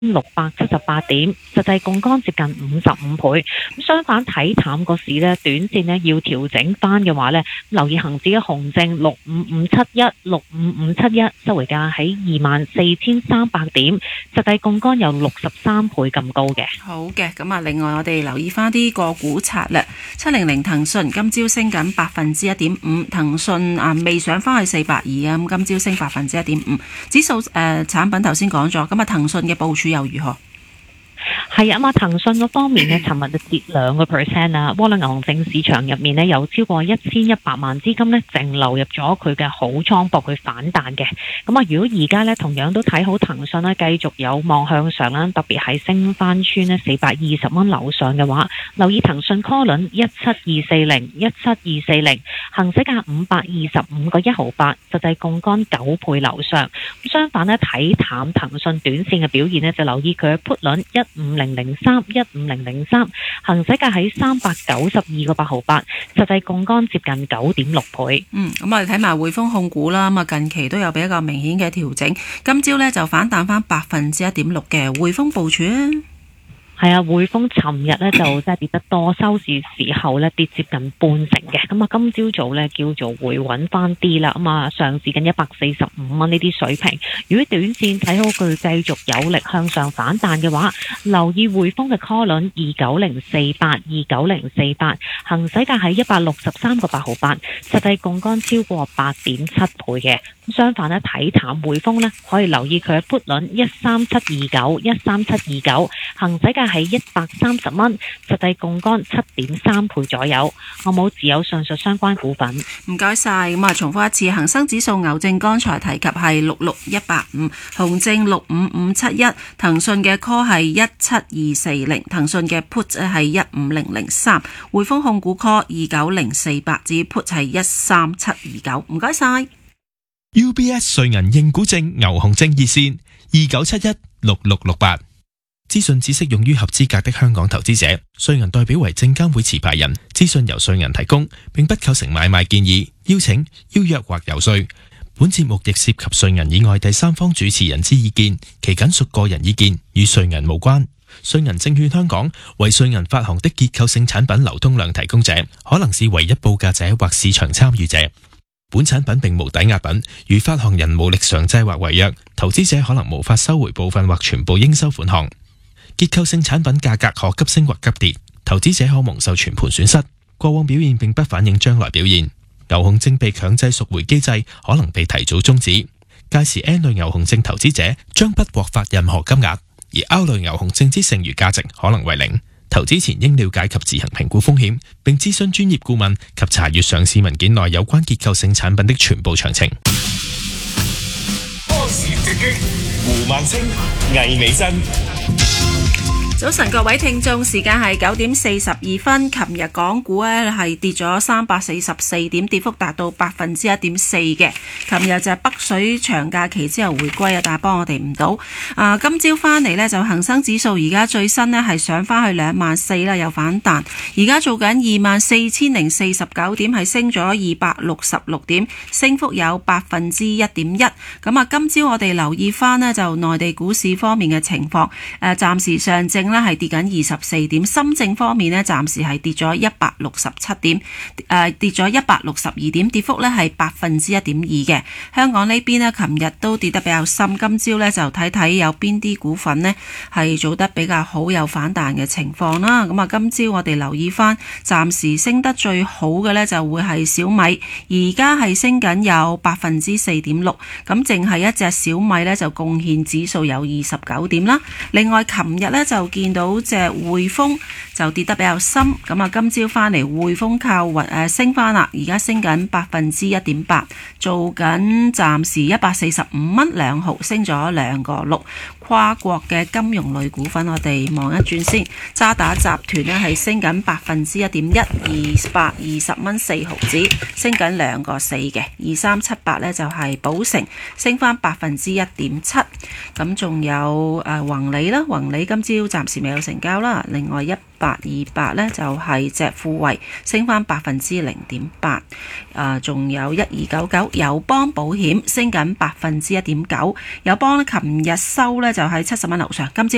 678點，實際槓桿接近55倍。咁相反睇淡個市呢，短線呢要調整翻嘅話呢，留意恒指嘅紅證65571、65571收回價喺24,300點，實際槓桿有63倍咁高嘅。 好嘅，咁啊，另外我哋留意翻啲個股策略，700騰訊今朝升緊1.5%，騰訊未上翻去420啊，咁今朝升1.5%，指數產品頭先講咗，咁啊騰訊嘅部署又如何？ 係啊嘛，騰訊嗰方面呢，尋日就跌2%啊。窩輪牛熊證市場入面呢，有超過1100萬資金呢淨流入咗佢嘅好倉博佢反彈嘅。咁啊，如果而家呢，同樣都睇好騰訊呢，繼續有望向上啦，特別係升翻穿呢420蚊樓上嘅話，留意騰訊 call 輪17240，行使價525個1毫8，實際槓桿9倍樓上。咁相反呢，睇淡騰訊短線嘅表現呢，就留意佢嘅 put 輪15003，行使價喺392個8毫8，實際槓桿接近9.6倍。 咁我哋睇埋匯豐控股啦，咁啊近期都有比較明顯嘅調整，今朝呢就反彈翻1.6%嘅匯豐部署啊。 係啊，匯豐尋日呢就真係跌得多，收市時候呢跌接近半成嘅。咁啊，今朝早呢叫做回穩翻啲啦。咁啊，上市緊145蚊呢啲水平。如果短線睇好佢繼續有力向上反彈嘅話，留意匯豐嘅 call 輪29048，行使價喺163個8毫8，實際槓桿超過8.7倍嘅。相反呢，睇淡匯豐呢，可以留意佢嘅 put 輪13729，行使價係130蚊，實際槓桿7.3倍左右。我冇持有上述相關股份。 唔該晒。咁啊，重複一次，恒生指數牛證剛才提及係66185，紅證65571，騰訊嘅 call 係17240，騰訊嘅 put 係15003，匯豐控股 call 29048，至於 put 係13729。唔該晒。 UBS 瑞銀認股證牛熊證熱線29716668。資訊只適用於合資格的香港投資者。瑞銀代表為證監會持牌人，資訊由瑞銀提供，並不構成買賣建議、邀請、邀約或遊說。本節目亦涉及瑞銀以外第三方主持人之意見，其僅屬個人意見，與瑞銀無關。瑞銀證券香港為瑞銀發行的結構性產品流通量提供者，可能是唯一報價者或市場參與者。本產品並無抵押品，如發行人無力償債或違約，投資者可能無法收回部分或全部應收款項。結構性產品價格可急升或急跌，投資者可蒙受全盤損失。過往表現並不反映將來表現。牛熊證被強制贖回機制可能被提早終止，屆時 N 類牛熊證投資者將不獲發任何金額，而 R 類牛熊證之剩餘價值可能為0。投資前應了解及自行評估風險，並諮詢專業顧問及查閱上市文件內有關結構性產品的全部詳情。 波士直擊，胡萬清、魏美珍。 早晨各位聽眾，時間係9:42。琴日港股呢係跌咗344點，跌幅達到1.4%嘅。琴日就係北水長假期之後回歸啊，但係幫我哋唔到。今朝翻嚟呢，就恒生指數而家最新呢係上翻去24,000啦，有反彈。而家做緊24,049點，係升咗266點，升幅有1.1%。咁啊，今朝我哋留意翻呢，就內地股市方面嘅情況。暫時上證係跌緊24點，深證方面呢，暫時係跌咗167點，跌咗162點，跌幅呢係1.2%嘅。香港呢邊呢，琴日都跌得比較深，今朝呢就睇睇有邊啲股份呢係做得比較好，有反彈嘅情況啦。咁啊，今朝我哋留意翻，暫時升得最好嘅呢就會係小米，而家係升緊有4.6%，咁淨係一隻小米呢就貢獻指數有29點啦。另外，琴日呢就見到隻匯豐就跌得比較深，咁啊今朝翻嚟匯豐靠升翻啦，而家升緊1.8%，做緊暫時145蚊2毫，升咗2個6。跨國嘅金融類股份，我哋望一轉先。渣打集團呢係升緊1.1%，220蚊4毫子，升緊2個4嘅。2378呢就係寶城，升翻1.7%。咁仲有宏利啦，宏利今朝暫時未有成交啦。另外1828呢就係隻富衛，升翻0.8%。仲有1299友邦保險升緊1.9%。友邦呢琴日收呢就喺70蚊樓上，今朝